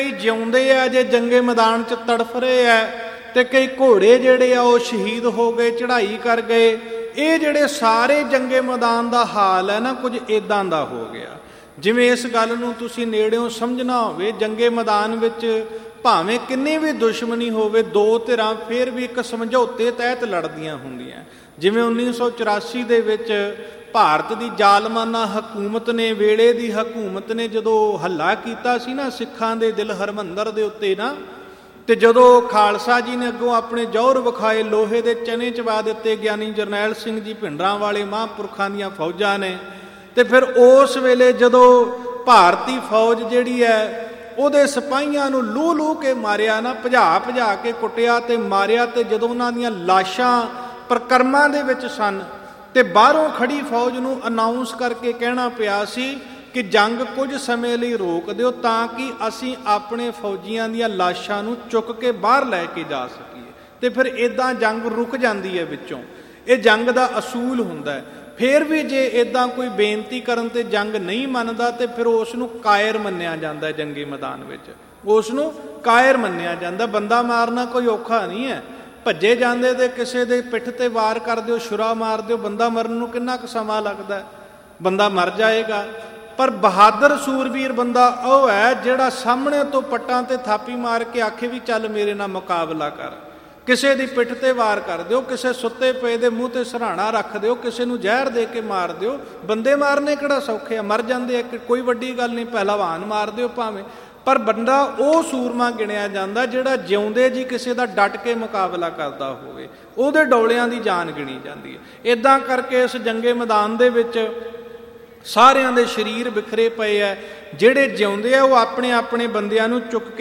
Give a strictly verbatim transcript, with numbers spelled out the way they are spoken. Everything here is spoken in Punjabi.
ਕਈ ਜਿਉਂਦੇ ਆ ਜੇ ਜੰਗੇ ਮੈਦਾਨ 'ਚ ਤੜਫ ਰਹੇ ਆ, ਤੇ ਕਈ ਘੋੜੇ ਜਿਹੜੇ ਆ ਉਹ ਸ਼ਹੀਦ ਹੋ ਗਏ, ਚੜ੍ਹਾਈ ਕਰ ਗਏ। ਇਹ ਜਿਹੜੇ ਸਾਰੇ ਜੰਗੇ ਮੈਦਾਨ ਦਾ ਹਾਲ ਹੈ ਨਾ, ਕੁਝ ਇੱਦਾਂ ਦਾ ਹੋ ਗਿਆ। ਜਿਵੇਂ ਇਸ ਗੱਲ ਨੂੰ ਤੁਸੀਂ ਨੇੜਿਓਂ ਸਮਝਣਾ ਹੋਵੇ, ਜੰਗੇ ਮੈਦਾਨ ਵਿੱਚ ਭਾਵੇਂ ਕਿੰਨੀ ਵੀ ਦੁਸ਼ਮਣੀ ਹੋਵੇ, ਦੋ ਧਿਰਾਂ ਫਿਰ ਵੀ ਇੱਕ ਸਮਝੌਤੇ ਤਹਿਤ ਲੜਦੀਆਂ ਹੁੰਦੀਆਂ। ਜਿਵੇਂ ਉੱਨੀ ਸੌ ਚੁਰਾਸੀ ਦੇ ਵਿੱਚ ਭਾਰਤ ਦੀ ਜ਼ਾਲਮਾਨਾ ਹਕੂਮਤ ਨੇ, ਵੇਲੇ ਦੀ ਹਕੂਮਤ ਨੇ ਜਦੋਂ ਹੱਲਾ ਕੀਤਾ ਸੀ ਨਾ ਸਿੱਖਾਂ ਦੇ ਦਿਲ ਹਰਮੰਦਰ ਦੇ ਉੱਤੇ ਨਾ, ਤੇ ਜਦੋਂ ਖਾਲਸਾ ਜੀ ਨੇ ਅੱਗੋਂ ਆਪਣੇ ਜੌਹਰ ਵਿਖਾਏ, ਲੋਹੇ ਦੇ ਚਨੇ ਚਵਾ ਦਿੱਤੇ ਗਿਆਨੀ ਜਰਨੈਲ ਸਿੰਘ ਜੀ ਭਿੰਡਰਾਂ ਵਾਲੇ ਮਹਾਂਪੁਰਖਾਂ ਦੀਆਂ ਫੌਜਾਂ ਨੇ। ਤੇ ਫਿਰ ਉਸ ਵੇਲੇ ਜਦੋਂ ਭਾਰਤੀ ਫੌਜ ਜਿਹੜੀ ਹੈ ਉਹਦੇ ਸਿਪਾਹੀਆਂ ਨੂੰ ਲੂ ਲੂ ਕੇ ਮਾਰਿਆ ਨਾ, ਭਜਾ ਭਜਾ ਕੇ ਕੁੱਟਿਆ ਤੇ ਮਾਰਿਆ, ਤੇ ਜਦੋਂ ਉਹਨਾਂ ਦੀਆਂ ਲਾਸ਼ਾਂ ਪ੍ਰਕਰਮਾਂ ਦੇ ਵਿੱਚ ਸਨ ਤੇ ਬਾਹਰੋਂ ਖੜੀ ਫੌਜ ਨੂੰ ਅਨਾਊਂਸ ਕਰਕੇ ਕਹਿਣਾ ਪਿਆ ਸੀ ਕਿ ਜੰਗ ਕੁਝ ਸਮੇਂ ਲਈ ਰੋਕ ਦਿਓ ਤਾਂ ਕਿ ਅਸੀਂ ਆਪਣੇ ਫੌਜੀਆਂ ਦੀਆਂ ਲਾਸ਼ਾਂ ਨੂੰ ਚੁੱਕ ਕੇ ਬਾਹਰ ਲੈ ਕੇ ਜਾ ਸਕੀਏ। ਤੇ ਫਿਰ ਇੱਦਾਂ ਜੰਗ ਰੁਕ ਜਾਂਦੀ ਹੈ ਵਿੱਚੋਂ। ਇਹ ਜੰਗ ਦਾ ਅਸੂਲ ਹੁੰਦਾ ਹੈ। ਫਿਰ ਵੀ ਜੇ ਇੱਦਾਂ ਕੋਈ ਬੇਨਤੀ ਕਰਨ ਤੇ ਜੰਗ ਨਹੀਂ ਮੰਨਦਾ ਤੇ ਫਿਰ ਉਸ ਨੂੰ ਕਾਇਰ ਮੰਨਿਆ ਜਾਂਦਾ। ਜੰਗੀ ਮੈਦਾਨ ਵਿੱਚ ਉਸ ਨੂੰ ਕਾਇਰ ਮੰਨਿਆ ਜਾਂਦਾ। ਬੰਦਾ ਮਾਰਨਾ ਕੋਈ ਔਖਾ ਨਹੀਂ ਹੈ। ਭੱਜੇ ਜਾਂਦੇ ਤੇ ਕਿਸੇ ਦੇ ਪਿੱਠ ਤੇ ਵਾਰ ਕਰ ਦਿਓ, ਛੁਰਾ ਮਾਰ ਦਿਓ, ਬੰਦਾ ਮਰਨ ਨੂੰ ਕਿੰਨਾ ਕੁ ਸਮਾਂ ਲੱਗਦਾ, ਬੰਦਾ ਮਰ ਜਾਏਗਾ। ਪਰ ਬਹਾਦਰ ਸੂਰਬੀਰ ਬੰਦਾ ਉਹ ਹੈ ਜਿਹੜਾ ਸਾਹਮਣੇ ਤੋਂ ਪੱਟਾਂ ਤੇ ਥਾਪੀ ਮਾਰ ਕੇ ਆਖੇ ਵੀ ਚੱਲ ਮੇਰੇ ਨਾਲ ਮੁਕਾਬਲਾ ਕਰ। ਕਿਸੇ ਦੀ ਪਿੱਠ ਤੇ ਵਾਰ ਕਰ ਦਿਓ, ਕਿਸੇ ਸੁੱਤੇ ਪਏ ਦੇ ਮੂੰਹ ਤੇ ਸਰਾਣਾ ਰੱਖ ਦਿਓ, ਕਿਸੇ ਨੂੰ ਜ਼ਹਿਰ ਦੇ ਕੇ ਮਾਰ ਦਿਓ। ਬੰਦੇ ਮਾਰਨੇ ਕਿਹੜਾ ਸੌਖੇ ਆ, ਮਰ ਜਾਂਦੇ ਆ, ਕੋਈ ਵੱਡੀ ਗੱਲ ਨਹੀਂ। ਪਹਿਲਵਾਨ ਮਾਰ ਦਿਓ ਭਾਵੇਂ, ਪਰ ਬੰਦਾ ਉਹ ਸੂਰਮਾ ਗਿਣਿਆ ਜਾਂਦਾ ਜਿਹੜਾ ਜਿਉਂਦੇ ਜੀ ਕਿਸੇ ਦਾ ਡਟ ਕੇ ਮੁਕਾਬਲਾ ਕਰਦਾ ਹੋਵੇ, ਉਹਦੇ ਡੋਲਿਆਂ ਦੀ ਜਾਨ ਗਿਣੀ ਜਾਂਦੀ ਹੈ। ਇੱਦਾਂ ਕਰਕੇ ਇਸ ਜੰਗੇ ਮੈਦਾਨ ਦੇ ਵਿੱਚ ਸਾਰਿਆਂ ਦੇ ਸਰੀਰ ਬਿਖਰੇ ਪਏ ਹੈ। ਜਿਹੜੇ ਜਿਉਂਦੇ ਆ ਉਹ ਆਪਣੇ ਆਪਣੇ ਬੰਦਿਆਂ ਨੂੰ ਚੁੱਕ ਕੇ